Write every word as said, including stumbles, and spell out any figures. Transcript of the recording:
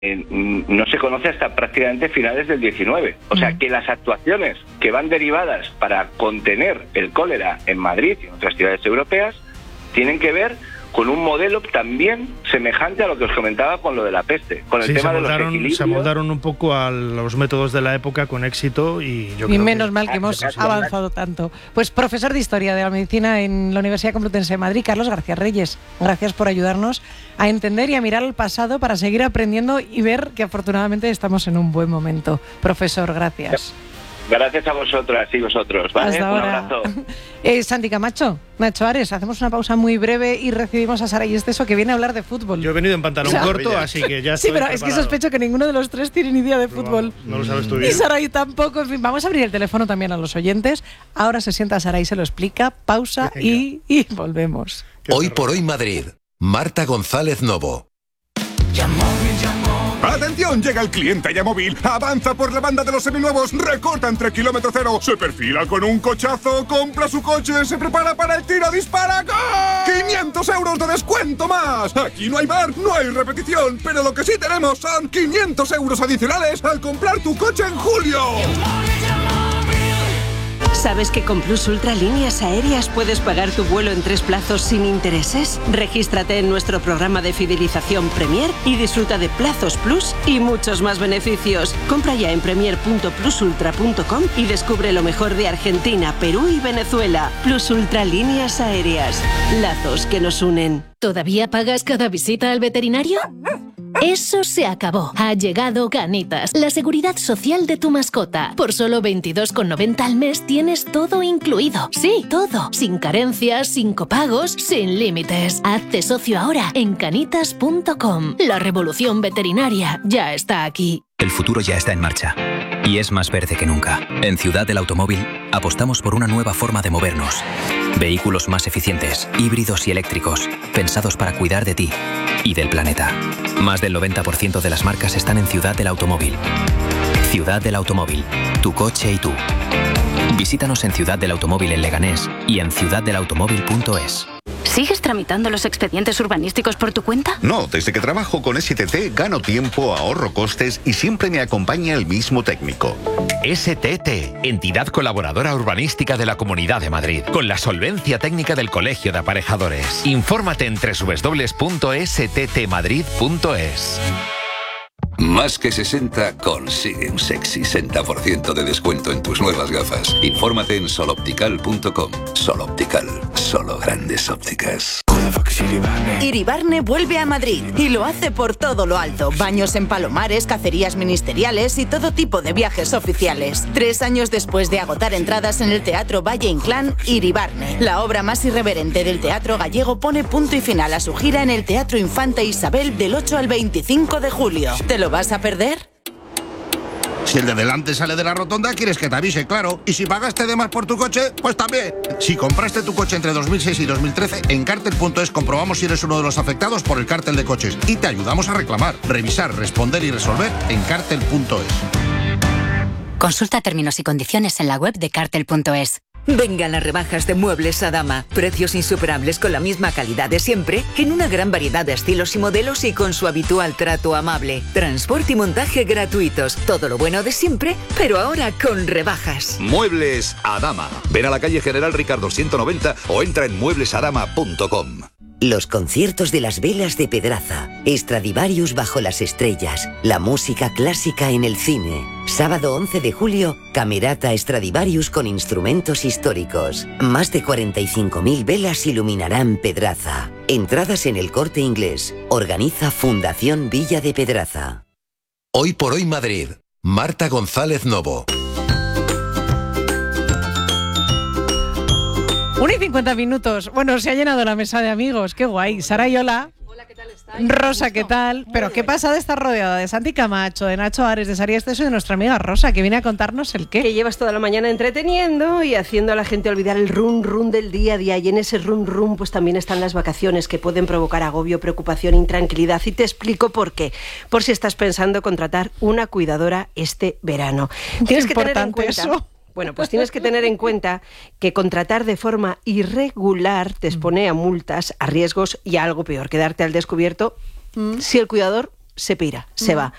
eh, no se conoce hasta prácticamente finales del diecinueve. O sea, que las actuaciones que van derivadas para contener el cólera en Madrid y en otras ciudades europeas tienen que ver con un modelo también semejante a lo que os comentaba con lo de la peste, con el sí, tema se de los moldaron, equilibrios. Se moldaron un poco a los métodos de la época con éxito y yo y creo menos que... mal que hemos avanzado tanto. Pues profesor de Historia de la Medicina en la Universidad Complutense de Madrid, Carlos García Reyes, gracias por ayudarnos a entender y a mirar al pasado para seguir aprendiendo y ver que afortunadamente estamos en un buen momento. Profesor, gracias. Gracias a vosotras y vosotros, ¿vale? Hasta ahora. Un abrazo. Eh, Santi Camacho, Nacho Ares, hacemos una pausa muy breve y recibimos a Saray Esteso, que viene a hablar de fútbol. Yo he venido en pantalón o sea, corto, así que ya sí, estoy pero preparado. es que sospecho que ninguno de los tres tiene ni idea de fútbol. No, no lo sabes tú bien. Y Saray tampoco. En fin, vamos a abrir el teléfono también a los oyentes. Ahora se sienta Saray, se lo explica, pausa y, y volvemos. Hoy por hoy Madrid. Marta González Novo. ¡Atención! Llega el cliente a Yamóvil, avanza por la banda de los seminuevos, recorta entre kilómetro cero, se perfila con un cochazo, compra su coche, se prepara para el tiro, dispara, ¡gol! ¡quinientos euros de descuento más! Aquí no hay bar, no hay repetición, pero lo que sí tenemos son quinientos euros adicionales al comprar tu coche en julio. ¿Sabes que con Plus Ultra Líneas Aéreas puedes pagar tu vuelo en tres plazos sin intereses? Regístrate en nuestro programa de fidelización Premier y disfruta de plazos Plus y muchos más beneficios. Compra ya en premier punto plus ultra punto com y descubre lo mejor de Argentina, Perú y Venezuela. Plus Ultra Líneas Aéreas. Lazos que nos unen. ¿Todavía pagas cada visita al veterinario? Eso se acabó. Ha llegado Canitas, la seguridad social de tu mascota. Por solo veintidós con noventa al mes tienes todo incluido. Sí, todo. Sin carencias, sin copagos, sin límites. Hazte socio ahora en canitas punto com. La revolución veterinaria ya está aquí. El futuro ya está en marcha y es más verde que nunca. En Ciudad del Automóvil apostamos por una nueva forma de movernos. Vehículos más eficientes, híbridos y eléctricos, pensados para cuidar de ti y del planeta. Más del noventa por ciento de las marcas están en Ciudad del Automóvil. Ciudad del Automóvil, tu coche y tú. Visítanos en Ciudad del Automóvil en Leganés y en ciudad del automóvil punto es. ¿Sigues tramitando los expedientes urbanísticos por tu cuenta? No, desde que trabajo con S T T gano tiempo, ahorro costes y siempre me acompaña el mismo técnico. S T T, entidad colaboradora urbanística de la Comunidad de Madrid, con la solvencia técnica del Colegio de Aparejadores. Infórmate en doble u doble u doble u punto s t t madrid punto es. Más que sesenta consigue un sexy sesenta por ciento de descuento en tus nuevas gafas. Infórmate en sol optical punto com. Sol Optical, solo grandes ópticas. Iribarne vuelve a Madrid y lo hace por todo lo alto. Baños en palomares, cacerías ministeriales y todo tipo de viajes oficiales. Tres años después de agotar entradas en el Teatro Valle Inclán, Iribarne, la obra más irreverente del teatro gallego, pone punto y final a su gira en el Teatro Infanta Isabel del ocho al veinticinco de julio. ¿Te lo vas a perder? Si el de delante sale de la rotonda, quieres que te avise, claro. Y si pagaste de más por tu coche, pues también. Si compraste tu coche entre dos mil seis y dos mil trece, en cártel punto es comprobamos si eres uno de los afectados por el cártel de coches y te ayudamos a reclamar, revisar, responder y resolver en cártel punto es. Consulta términos y condiciones en la web de cártel punto es. Vengan las rebajas de Muebles Adama. Precios insuperables con la misma calidad de siempre, en una gran variedad de estilos y modelos y con su habitual trato amable. Transporte y montaje gratuitos. Todo lo bueno de siempre, pero ahora con rebajas. Muebles Adama. Ven a la calle General Ricardo ciento noventa o entra en muebles adama punto com. Los conciertos de las velas de Pedraza, Stradivarius bajo las estrellas, la música clásica en el cine. Sábado once de julio, Camerata Stradivarius con instrumentos históricos. Más de cuarenta y cinco mil velas iluminarán Pedraza. Entradas en El Corte Inglés. Organiza Fundación Villa de Pedraza. Hoy por hoy Madrid. Marta González Novo. Una y cincuenta minutos. Bueno, se ha llenado la mesa de amigos. Qué guay. Saray, hola. Hola, ¿qué tal estás? Rosa, ¿qué tal? Muy Pero bien. ¿qué pasa de estar rodeada de Santi Camacho, de Nacho Ares, de Saray Esteso y de nuestra amiga Rosa, que viene a contarnos el qué? Que llevas toda la mañana entreteniendo y haciendo a la gente olvidar el run run del día a día. Y en ese run run pues también están las vacaciones, que pueden provocar agobio, preocupación, intranquilidad. Y te explico por qué. Por si estás pensando contratar una cuidadora este verano. Tienes que tener en cuenta... Eso. Bueno, pues tienes que tener en cuenta que contratar de forma irregular te expone a multas, a riesgos y a algo peor, quedarte al descubierto mm. si el cuidador se pira, se va.